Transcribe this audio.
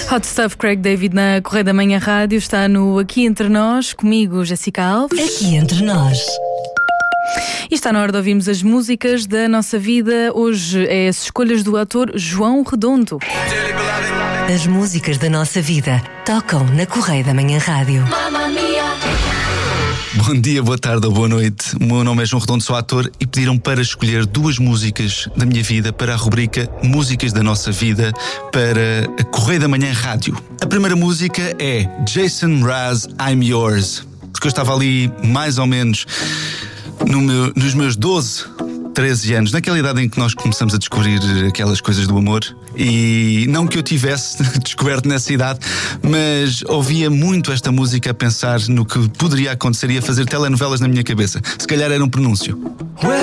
Hot Stuff, Craig David na Correia da Manhã Rádio. Está no Aqui Entre Nós, comigo, Jéssica Alves. Aqui Entre Nós. E está na hora de ouvirmos as músicas da nossa vida. Hoje é as escolhas do ator João Redondo. As músicas da nossa vida tocam na Correia da Manhã Rádio. Bom dia, boa tarde ou boa noite. O meu nome é João Redondo, sou ator e pediram para escolher duas músicas da minha vida para a rubrica Músicas da Nossa Vida para a Correia da Manhã Rádio. A primeira música é Jason Mraz, I'm Yours, porque eu estava ali mais ou menos nos meus 12, 13 anos, naquela idade em que nós começamos a descobrir aquelas coisas do amor. E não que eu tivesse descoberto nessa idade, mas ouvia muito esta música a pensar no que poderia acontecer e a fazer telenovelas na minha cabeça. Se calhar era um pronúncio.